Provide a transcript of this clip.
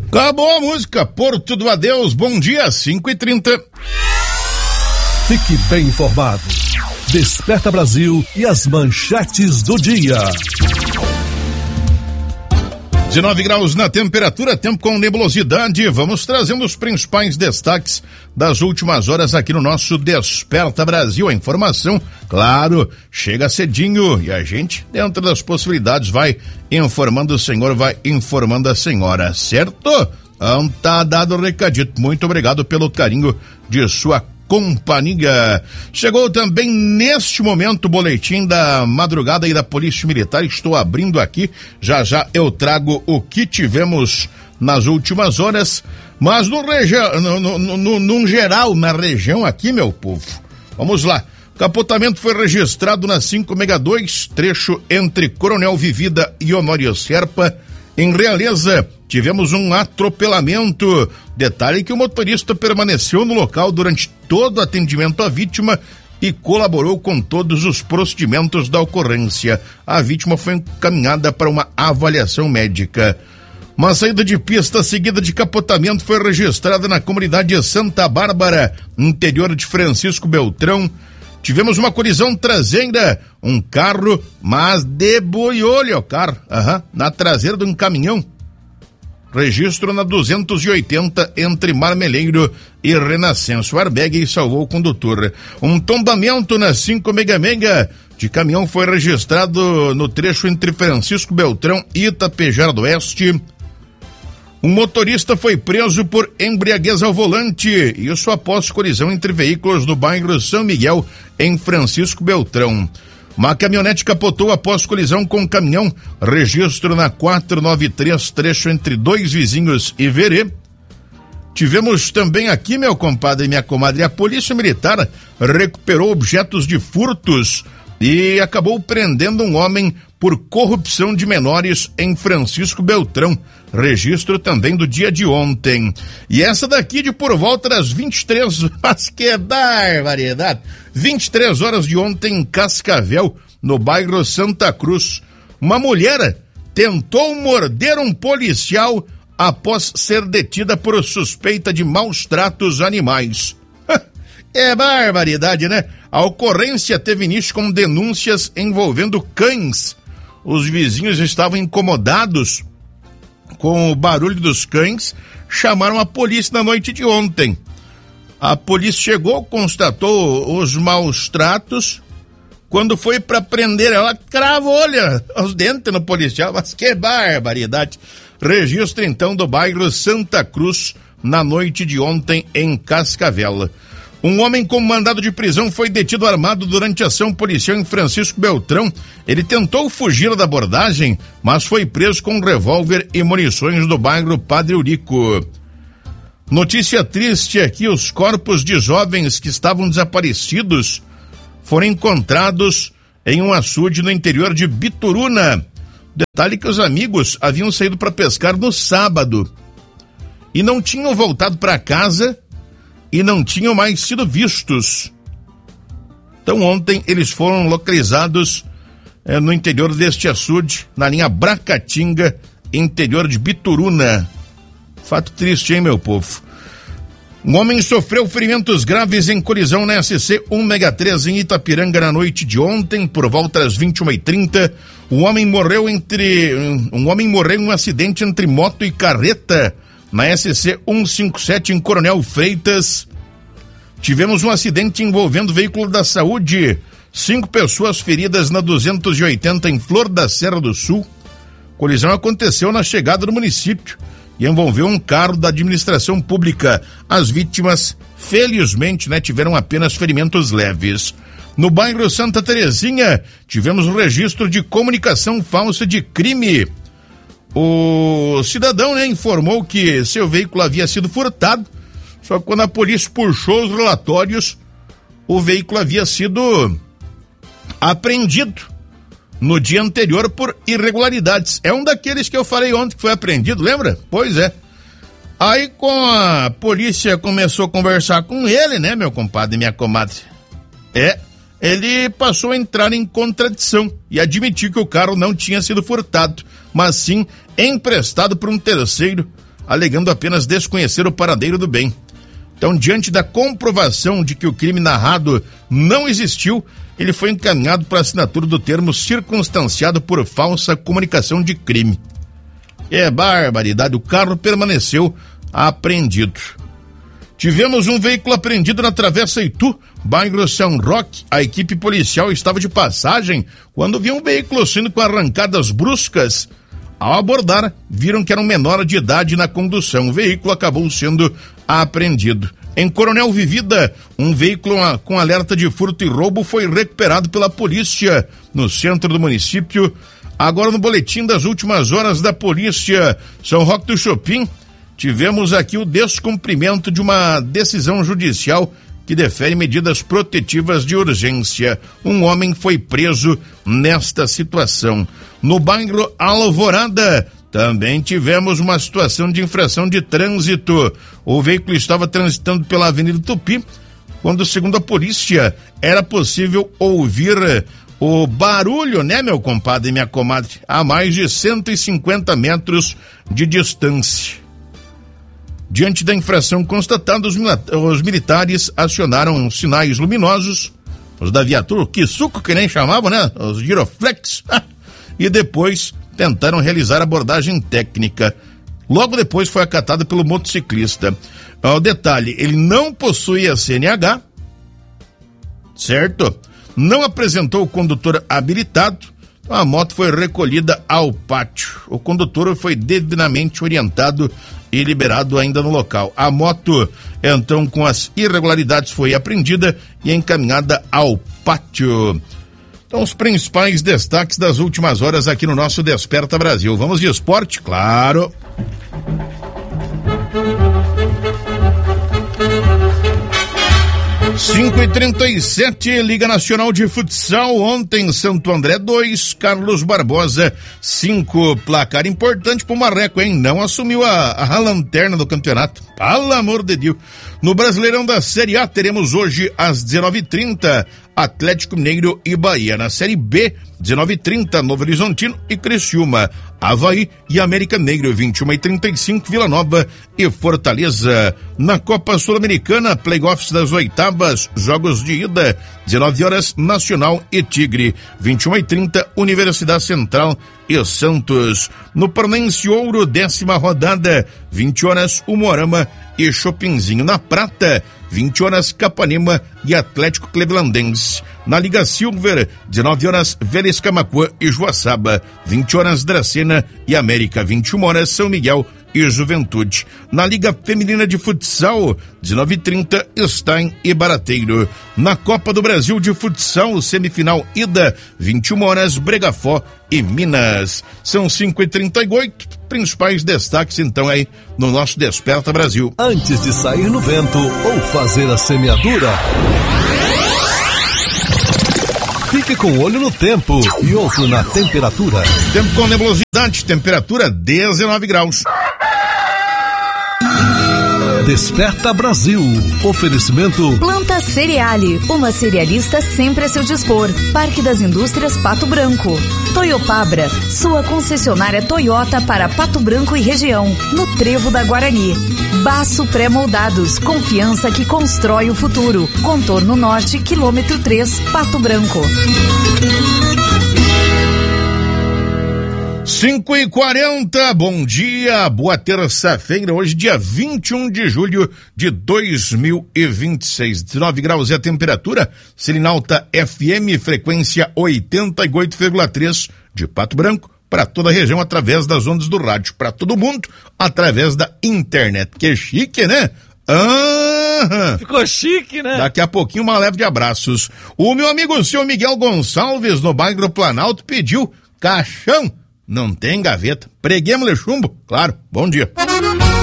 Acabou a música, Porto do Adeus, bom dia, 5h30. Fique bem informado. Desperta Brasil e as manchetes do dia. 19 graus na temperatura, tempo com nebulosidade. Vamos trazendo os principais destaques das últimas horas aqui no nosso Desperta Brasil. A informação, claro, chega cedinho e a gente, dentro das possibilidades, vai informando o senhor, vai informando a senhora, certo? Então tá dado o recadito. Muito obrigado pelo carinho de sua companhia. Chegou também neste momento o boletim da madrugada e da Polícia Militar. Estou abrindo aqui, já eu trago o que tivemos nas últimas horas, mas no geral, na região aqui, meu povo. Vamos lá. Capotamento foi registrado na 562, trecho entre Coronel Vivida e Honório Serpa. Em Realeza, tivemos um atropelamento. Detalhe que o motorista permaneceu no local durante todo o atendimento à vítima e colaborou com todos os procedimentos da ocorrência. A vítima foi encaminhada para uma avaliação médica. Uma saída de pista seguida de capotamento foi registrada na comunidade de Santa Bárbara, interior de Francisco Beltrão. Tivemos uma colisão traseira, um carro, mas deboiou-lhe o carro, na traseira de um caminhão. Registro na 280 entre Marmeleiro e Renascença. O airbag salvou o condutor. Um tombamento na 566 de caminhão foi registrado no trecho entre Francisco Beltrão e Itapejara do Oeste. Um motorista foi preso por embriaguez ao volante, isso após colisão entre veículos no bairro São Miguel, em Francisco Beltrão. Uma caminhonete capotou após colisão com um caminhão, registro na 493, trecho entre Dois Vizinhos e Verê. Tivemos também aqui, meu compadre e minha comadre, a Polícia Militar recuperou objetos de furtos e acabou prendendo um homem por corrupção de menores em Francisco Beltrão. Registro também do dia de ontem. E essa daqui de por volta das 23, mas que barbaridade, 23 horas de ontem em Cascavel, no bairro Santa Cruz. Uma mulher tentou morder um policial após ser detida por suspeita de maus tratos animais. É barbaridade, né? A ocorrência teve início com denúncias envolvendo cães. Os vizinhos estavam incomodados com o barulho dos cães, chamaram a polícia na noite de ontem. A polícia chegou, constatou os maus tratos. Quando foi para prender, ela cravou, olha, os dentes no policial, mas que barbaridade. Registro então do bairro Santa Cruz na noite de ontem em Cascavel. Um homem com mandado de prisão foi detido armado durante ação policial em Francisco Beltrão. Ele tentou fugir da abordagem, mas foi preso com um revólver e munições do bairro Padre Eurico. Notícia triste aqui, os corpos de jovens que estavam desaparecidos foram encontrados em um açude no interior de Bituruna. Detalhe que os amigos haviam saído para pescar no sábado e não tinham voltado para casa e não tinham mais sido vistos. Então ontem eles foram localizados no interior deste açude, na linha Bracatinga, interior de Bituruna. Fato triste, hein, meu povo? Um homem sofreu ferimentos graves em colisão na SC 163 em Itapiranga na noite de ontem, por volta das 21h30. Um homem morreu em um acidente entre moto e carreta na SC 157 em Coronel Freitas. Tivemos um acidente envolvendo veículo da saúde, 5 pessoas feridas na 280 em Flor da Serra do Sul. Colisão aconteceu na chegada do município e envolveu um carro da administração pública. As vítimas, felizmente, tiveram apenas ferimentos leves. No bairro Santa Terezinha, tivemos um registro de comunicação falsa de crime. O cidadão, informou que seu veículo havia sido furtado, só que quando a polícia puxou os relatórios, o veículo havia sido apreendido no dia anterior por irregularidades. É um daqueles que eu falei ontem que foi apreendido, lembra? Pois é. Aí com a polícia começou a conversar com ele, meu compadre e minha comadre. Ele passou a entrar em contradição e admitir que o carro não tinha sido furtado, mas sim emprestado por um terceiro. alegando apenas desconhecer o paradeiro do bem. Então, diante da comprovação de que o crime narrado não existiu, ele foi encaminhado para a assinatura do termo circunstanciado por falsa comunicação de crime. É barbaridade, o carro permaneceu apreendido. Tivemos um veículo apreendido na Travessa Itu, bairro São Roque. A equipe policial estava de passagem quando viu um veículo sendo com arrancadas bruscas. Ao abordar, viram que era um menor de idade na condução. O veículo acabou sendo apreendido. Em Coronel Vivida, um veículo com alerta de furto e roubo foi recuperado pela polícia no centro do município. Agora no boletim das últimas horas da polícia, São Roque do Chopin, tivemos aqui o descumprimento de uma decisão judicial que defere medidas protetivas de urgência. Um homem foi preso nesta situação. No bairro Alvorada, também tivemos uma situação de infração de trânsito. O veículo estava transitando pela Avenida Tupi, quando, segundo a polícia, era possível ouvir o barulho, né, meu compadre e minha comadre, a mais de 150 metros de distância. Diante da infração constatada, os militares acionaram sinais luminosos, os da viatura, que suco que nem chamavam, né? Os giroflex, e depois tentaram realizar abordagem técnica. Logo depois foi acatado pelo motociclista. O detalhe, ele não possuía CNH, certo? Não apresentou o condutor habilitado, a moto foi recolhida ao pátio. O condutor foi devidamente orientado e liberado ainda no local. A moto, então, com as irregularidades, foi apreendida e encaminhada ao pátio. Então, os principais destaques das últimas horas aqui no nosso Desperta Brasil. Vamos de esporte? Claro. 5h37, Liga Nacional de Futsal. Ontem, Santo André 2, Carlos Barbosa 5. Placar importante pro Marreco, hein? Não assumiu a lanterna do campeonato. Pelo amor de Deus. No Brasileirão da Série A, teremos hoje às 19h30 Atlético Mineiro e Bahia. Na Série B, 19h30, Novo Horizontino e Criciúma. Avaí e América Mineiro, 21h35, Vila Nova e Fortaleza. Na Copa Sul-Americana, playoffs das oitavas, jogos de ida, 19 horas, Nacional e Tigre. 21h30, Universidade Central e Santos. No Paranaense Ouro, 10ª rodada, 20 horas, Umuarama e Chopinzinho. Na Prata, 20 horas, Capanema e Atlético Clevelandense. Na Liga Silver, 19 horas, Vélez Camaquã e Joaçaba. 20 horas, Dracena e América. 21 horas, São Miguel e Juventude. Na Liga Feminina de Futsal, 19h30, Stein e Barateiro. Na Copa do Brasil de Futsal, semifinal ida, 21 horas, Bregafó e Minas. São 5h38, principais destaques então aí no nosso Desperta Brasil. Antes de sair no vento ou fazer a semeadura, fique com o olho no tempo e outro na temperatura. Tempo com nebulosidade, temperatura 19 graus. Desperta Brasil. Oferecimento Planta Cereale, uma cerealista sempre a seu dispor. Parque das Indústrias Pato Branco. Toyopabra, sua concessionária Toyota para Pato Branco e região, no Trevo da Guarani. Baço Pré-Moldados, confiança que constrói o futuro. Contorno Norte, quilômetro 3, Pato Branco. 5h40, bom dia, boa terça-feira, hoje dia 21 de julho de 2026, 19 graus é a temperatura, Selinalta FM, frequência 88,3 de Pato Branco, para toda a região através das ondas do rádio, para todo mundo através da internet, que chique, né? Ficou chique, né? Daqui a pouquinho uma leve de abraços. O meu amigo, o senhor Miguel Gonçalves, no bairro Planalto, pediu caixão. Não tem gaveta. Preguemos-lhe chumbo? Claro. Bom dia.